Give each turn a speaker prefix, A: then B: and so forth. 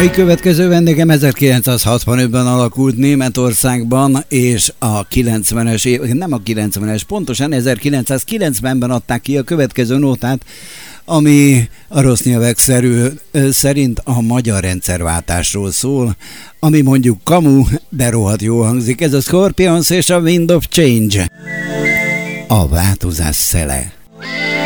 A: Következő vendégem 1965-ben alakult Németországban, és a 90-es év, nem a 90-es, pontosan 1990-ben adták ki a következő nótát, ami a rossz nyelvek szerint a magyar rendszerváltásról szól, ami mondjuk kamu, de rohadt jó hangzik. Ez a Scorpions és a Wind of Change. A változás szele.